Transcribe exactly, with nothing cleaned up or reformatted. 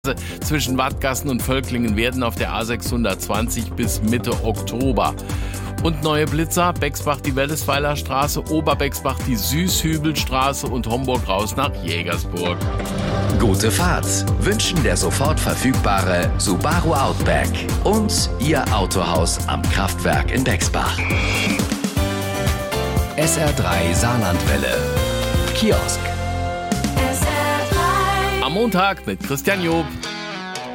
zwischen Wattgassen und Völklingen werden auf der A sechshundertzwanzig bis Mitte Oktober. Und neue Blitzer, Bexbach die Wellesweiler Straße, Oberbexbach die Süßhübelstraße und Homburg raus nach Jägersburg. Gute Fahrt wünschen der sofort verfügbare Subaru Outback und Ihr Autohaus am Kraftwerk in Bexbach. S R drei Saarlandwelle. Kiosk. Am Montag mit Christian Job.